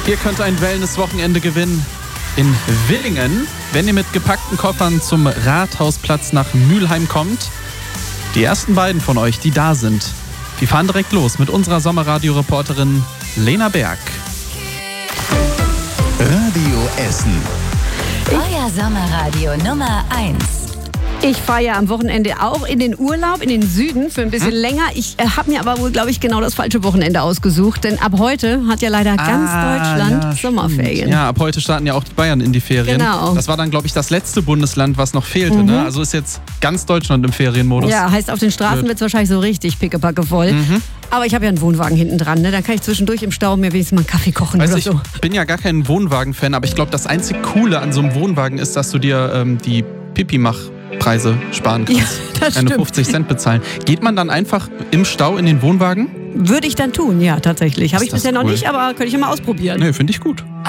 Ihr könnt ein Wellness-Wochenende gewinnen in Willingen, wenn ihr mit gepackten Koffern zum Rathausplatz nach Mülheim kommt. Die ersten beiden von euch, die da sind, die fahren direkt los mit unserer Sommerradio-Reporterin Lena Berg. Radio Essen. Euer Sommerradio Nummer 1. Ich fahre ja am Wochenende auch in den Urlaub, in den Süden für ein bisschen länger. Ich habe mir aber wohl, glaube ich, genau das falsche Wochenende ausgesucht. Denn ab heute hat ja leider ganz Deutschland Sommerferien. Ja, ab heute starten ja auch die Bayern in die Ferien. Genau. Das war dann, glaube ich, das letzte Bundesland, was noch fehlte. Ne? Also ist jetzt ganz Deutschland im Ferienmodus. Ja, heißt, auf den Straßen wird es wahrscheinlich so richtig pickepacke voll. Aber ich habe ja einen Wohnwagen hinten dran. Ne? Dann kann ich zwischendurch im Stau mir wenigstens mal einen Kaffee kochen oder so. Ich bin ja gar kein Wohnwagen-Fan, aber ich glaube, das einzig Coole an so einem Wohnwagen ist, dass du dir die Pipi-Mach-Preise sparen kannst. Ja, das Keine stimmt. 50 Cent bezahlen. Geht man dann einfach im Stau in den Wohnwagen? Würde ich dann tun, ja, tatsächlich. Habe ich Ist das bisher noch cool. nicht, aber könnte ich ja mal ausprobieren. Nee, finde ich gut.